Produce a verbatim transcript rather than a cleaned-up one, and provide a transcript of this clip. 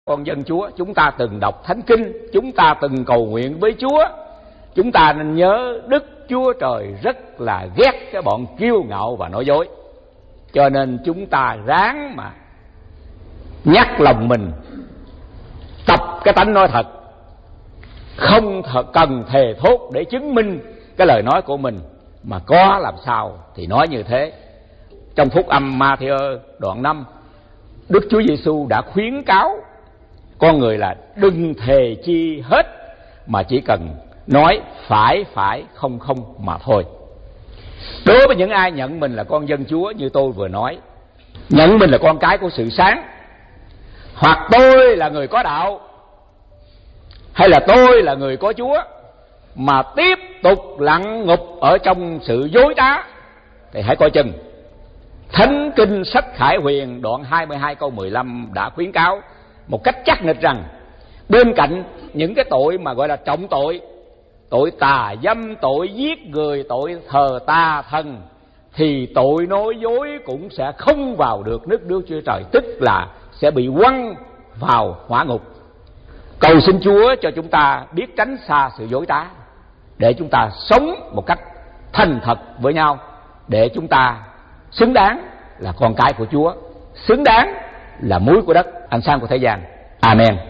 Con dân Chúa, chúng ta từng đọc Thánh Kinh, chúng ta từng cầu nguyện với Chúa. Chúng ta nên nhớ Đức Chúa Trời rất là ghét cái bọn kiêu ngạo và nói dối. Cho nên chúng ta ráng mà nhắc lòng mình tập cái tánh nói thật, không thật cần thề thốt để chứng minh cái lời nói của mình, mà có làm sao thì nói như thế. Trong phúc âm Ma-thi-ơ đoạn năm, Đức Chúa Giêsu đã khuyến cáo con người là đừng thề chi hết, mà chỉ cần nói phải phải không không mà thôi. Đối với những ai nhận mình là con dân Chúa, như tôi vừa nói, nhận mình là con cái của sự sáng, hoặc tôi là người có đạo, hay là tôi là người có Chúa, mà tiếp tục lặn ngục ở trong sự dối trá, thì hãy coi chừng. Thánh Kinh sách Khải Huyền đoạn hai mươi hai câu mười lăm đã khuyến cáo một cách chắc nịch rằng bên cạnh những cái tội mà gọi là trọng tội, tội tà dâm, tội giết người, tội thờ tà thần, thì tội nói dối cũng sẽ không vào được nước Đức Chúa Trời, tức là sẽ bị quăng vào hỏa ngục. Cầu xin Chúa cho chúng ta biết tránh xa sự dối trá, để chúng ta sống một cách thành thật với nhau, để chúng ta xứng đáng là con cái của Chúa, xứng đáng là muối của đất, ánh sáng của thế gian. Amen.